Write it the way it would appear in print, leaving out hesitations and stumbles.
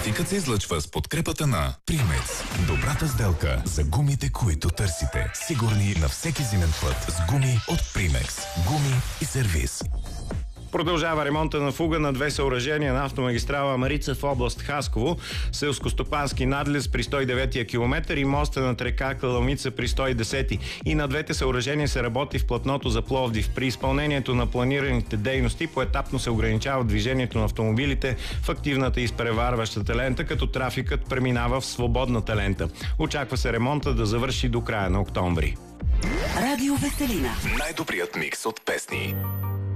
Трафикът се излъчва с подкрепата на Примекс. Добрата сделка за гумите, които търсите. Сигурни на всеки зимен път с гуми от Примекс. Гуми и сервиз. Продължава ремонта на фуга на две съоръжения на автомагистрала Марица в област Хасково, селскостопански надлез при 109-я километър и моста над река Каламица при 110-ти. И на двете съоръжения се работи в платното за Пловдив. При изпълнението на планираните дейности поетапно се ограничава движението на автомобилите в активната и изпреварващата лента, като трафикът преминава в свободната лента. Очаква се ремонта да завърши до края на октомври. Радио Веселина. Най-добрият микс от песни.